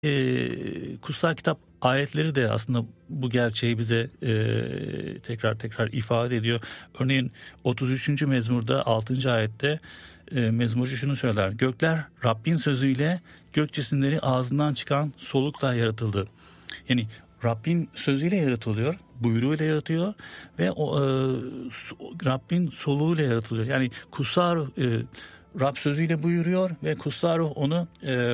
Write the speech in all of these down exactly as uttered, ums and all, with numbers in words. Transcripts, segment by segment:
e, kutsal kitap ayetleri de aslında bu gerçeği bize e, tekrar tekrar ifade ediyor. Örneğin otuz üçüncü mezmurda altıncı ayette e, mezmurcu şunu söyler: gökler Rabbin sözüyle, gök cisimleri ağzından çıkan solukla yaratıldı. Yani Rabbin sözüyle yaratılıyor, buyruğuyla yaratıyor ve o, e, Rabbin soluğuyla yaratılıyor. Yani kutsal ruh, e, Rab sözüyle buyuruyor ve kutsal ruh onu e,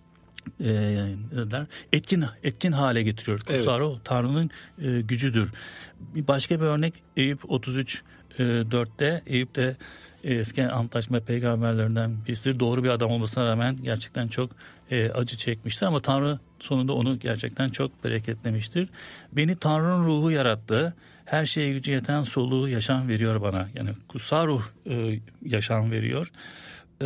e, etkin etkin hale getiriyor. Kutsal Evet. ruh Tanrı'nın e, gücüdür. Bir başka bir örnek Eyüp otuz üç dörtte Eyüp de eski antlaşma peygamberlerinden birisidir. Doğru bir adam olmasına rağmen gerçekten çok e, acı çekmiştir ama Tanrı sonunda onu gerçekten çok bereketlemiştir. Beni Tanrı'nın ruhu yarattı. Her şeye gücü yeten soluğu yaşam veriyor bana. Yani kutsal ruh e, yaşam veriyor. E,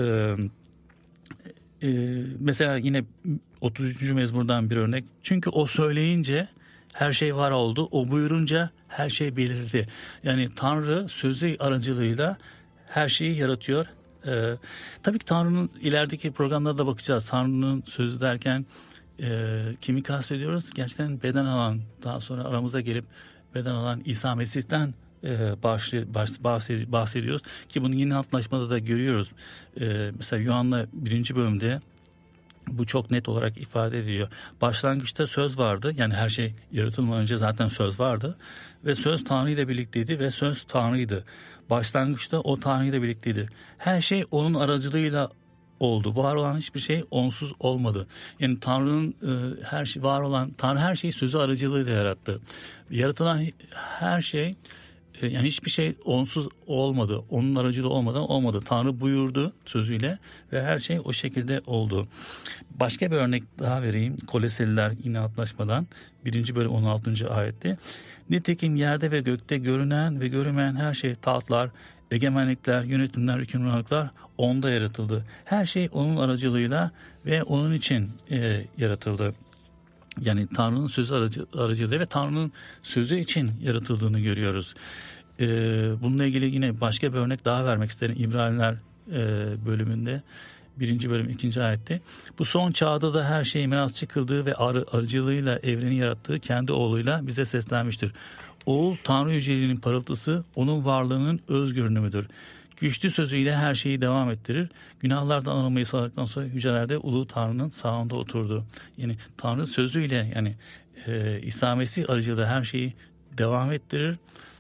e, mesela yine otuz üçüncü mezmurdan bir örnek. Çünkü o söyleyince her şey var oldu. O buyurunca her şey belirdi. Yani Tanrı sözü aracılığıyla her şeyi yaratıyor. Ee, tabii ki Tanrı'nın ilerideki programlarda bakacağız. Tanrı'nın sözü derken e, kimi kastediyoruz? Gerçekten beden alan, daha sonra aramıza gelip beden alan İsa Mesih'ten e, başlı, baş, bahsediyoruz. Ki bunu yeni antlaşmada da görüyoruz. E, mesela Yuhanna birinci bölümde bu çok net olarak ifade ediliyor. Başlangıçta söz vardı. Yani her şey yaratılmadan önce zaten söz vardı. Ve söz Tanrı ile birlikteydi ve söz Tanrı'ydı. Başlangıçta o Tanrı ile birlikteydi. Her şey onun aracılığıyla oldu. Var olan hiçbir şey onsuz olmadı. Yani Tanrı'nın e, her şey var olan Tanrı her şeyi sözü aracılığıyla yarattı. Yaratılan her şey, yani hiçbir şey onsuz olmadı. Onun aracılığı olmadan olmadı. Tanrı buyurdu sözüyle ve her şey o şekilde oldu. Başka bir örnek daha vereyim. Koloseliler yine antlaşmadan birinci bölüm on altıncı ayette. Nitekim yerde ve gökte görünen ve görünmeyen her şey, tahtlar, egemenlikler, yönetimler, hükümranlıklar onda yaratıldı. Her şey onun aracılığıyla ve onun için e, yaratıldı. Yani Tanrı'nın sözü aracı, aracılığıyla ve Tanrı'nın sözü için yaratıldığını görüyoruz. Ee, bununla ilgili yine başka bir örnek daha vermek isterim. İbraniler e, bölümünde birinci bölüm ikinci ayette. Bu son çağda da her şeyi mirasçı kıldığı ve arı, aracılığıyla evreni yarattığı kendi oğluyla bize seslenmiştir. Oğul Tanrı yüceliğinin parıltısı, onun varlığının öz görünümüdür. Güçlü sözüyle her şeyi devam ettirir. Günahlardan arınmayı sağladıktan sonra yücelerde ulu Tanrı'nın sağında oturdu. Yani Tanrı sözüyle, yani e, İsa Mesih aracılığıyla her şeyi devam ettirir.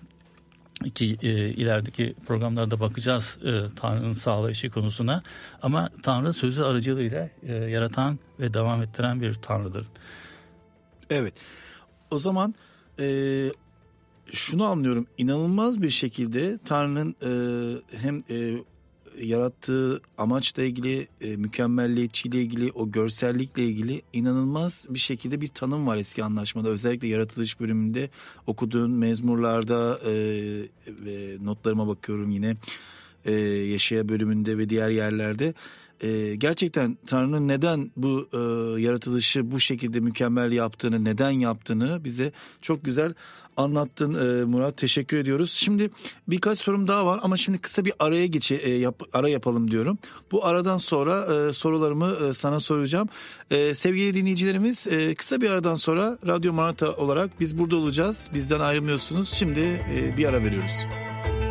Ki e, ilerideki programlarda bakacağız e, Tanrı'nın sağlayışı konusuna. Ama Tanrı sözü aracılığıyla e, yaratan ve devam ettiren bir Tanrı'dır. Evet. O zaman e, şunu anlıyorum. İnanılmaz bir şekilde Tanrı'nın e, hem e, yarattığı amaçla ilgili, e, mükemmelliyetçiyle ilgili, o görsellikle ilgili inanılmaz bir şekilde bir tanım var eski antlaşmada. Özellikle yaratılış bölümünde okuduğun mezmurlarda e, ve notlarıma bakıyorum yine e, Yeşaya bölümünde ve diğer yerlerde. E, gerçekten Tanrı'nın neden bu e, yaratılışı bu şekilde mükemmel yaptığını, neden yaptığını bize çok güzel anlattın e, Murat. Teşekkür ediyoruz. Şimdi birkaç sorum daha var ama şimdi kısa bir araya geçe e, yap, ara yapalım diyorum. Bu aradan sonra e, sorularımı e, sana soracağım. E, sevgili dinleyicilerimiz, e, kısa bir aradan sonra Radyo Maranatha olarak biz burada olacağız. Bizden ayrılmıyorsunuz. Şimdi e, bir ara veriyoruz.